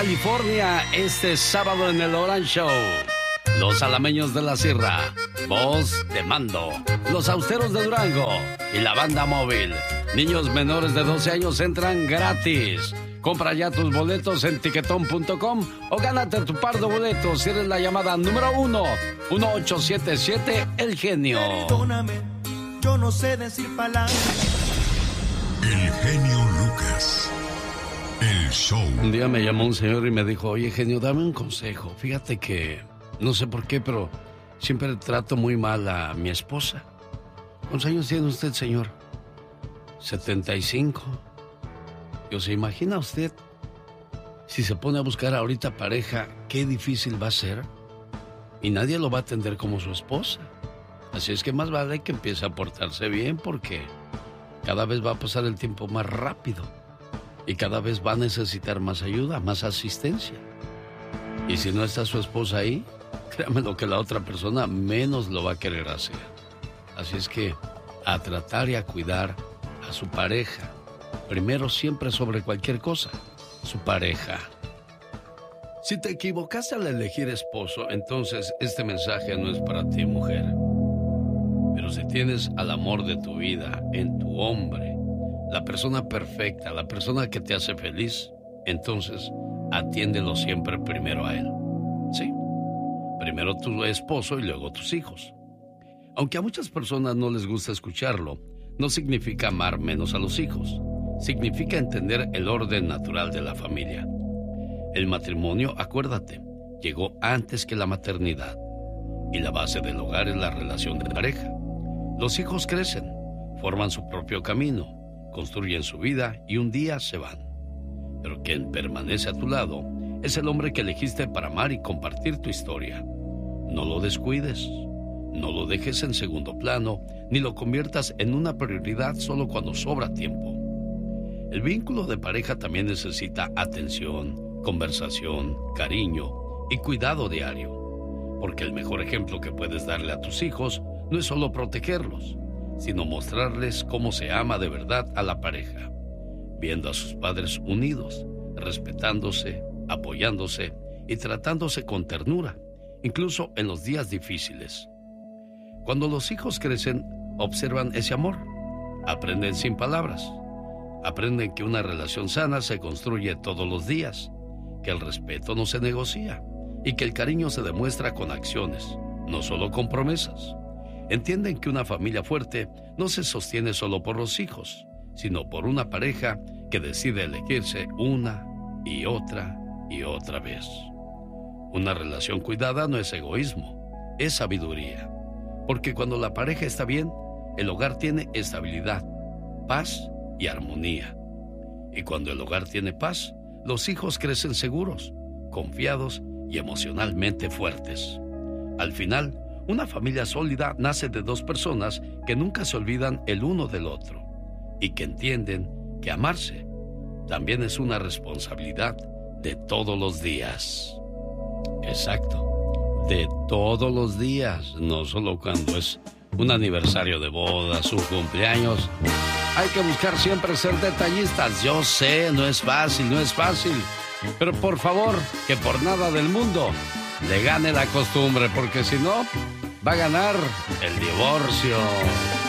California, este sábado en el Orange Show. Los alameños de la Sierra, Voz de Mando, Los Austeros de Durango y la Banda Móvil. Niños menores de 12 años entran gratis. Compra ya tus boletos en tiquetón.com o gánate tu par de boletos si eres la llamada número 1877 El Genio. Perdóname, yo no sé decir palabras. El genio Lucas. El show. Un día me llamó un señor y me dijo, oye, genio, dame un consejo. Fíjate que, no sé por qué, pero siempre trato muy mal a mi esposa. ¿Cuántos años tiene usted, señor? 75. ¿Se imagina usted si se pone a buscar ahorita pareja, qué difícil va a ser? Y nadie lo va a atender como su esposa. Así es que más vale que empiece a portarse bien porque cada vez va a pasar el tiempo más rápido y cada vez va a necesitar más ayuda, más asistencia. Y si no está su esposa ahí, créame lo que la otra persona menos lo va a querer hacer. Así es que a tratar y a cuidar a su pareja. Primero, siempre sobre cualquier cosa, su pareja. Si te equivocaste al elegir esposo, entonces este mensaje no es para ti, mujer. Pero si tienes al amor de tu vida en tu hombre, la persona perfecta, la persona que te hace feliz, entonces atiéndelo siempre primero a él. Sí, primero tu esposo y luego tus hijos. Aunque a muchas personas no les gusta escucharlo, no significa amar menos a los hijos. Significa entender el orden natural de la familia. El matrimonio, acuérdate, llegó antes que la maternidad. Y la base del hogar es la relación de pareja. Los hijos crecen, forman su propio camino, construyen su vida y un día se van. Pero quien permanece a tu lado es el hombre que elegiste para amar y compartir tu historia. No lo descuides, no lo dejes en segundo plano, ni lo conviertas en una prioridad solo cuando sobra tiempo. El vínculo de pareja también necesita atención, conversación, cariño y cuidado diario. Porque el mejor ejemplo que puedes darle a tus hijos no es solo protegerlos, sino mostrarles cómo se ama de verdad a la pareja, viendo a sus padres unidos, respetándose, apoyándose y tratándose con ternura, incluso en los días difíciles. Cuando los hijos crecen, observan ese amor, aprenden sin palabras. Aprenden que una relación sana se construye todos los días, que el respeto no se negocia y que el cariño se demuestra con acciones, no solo con promesas. Entienden que una familia fuerte no se sostiene solo por los hijos, sino por una pareja que decide elegirse una y otra vez. Una relación cuidada no es egoísmo, es sabiduría. Porque cuando la pareja está bien, el hogar tiene estabilidad, paz y armonía. Y cuando el hogar tiene paz, los hijos crecen seguros, confiados y emocionalmente fuertes. Al final, una familia sólida nace de dos personas que nunca se olvidan el uno del otro y que entienden que amarse también es una responsabilidad de todos los días. Exacto, de todos los días, no solo cuando es un aniversario de bodas, un cumpleaños. Hay que buscar siempre ser detallistas. Yo sé, no es fácil, pero por favor, que por nada del mundo le gane la costumbre, porque si no, va a ganar el divorcio.